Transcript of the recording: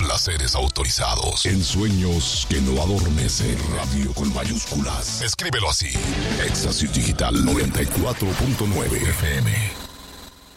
placeres autorizados. En sueños que no adormecen. Radio con mayúsculas. Escríbelo así. Éxtasis Digital 94.9 FM.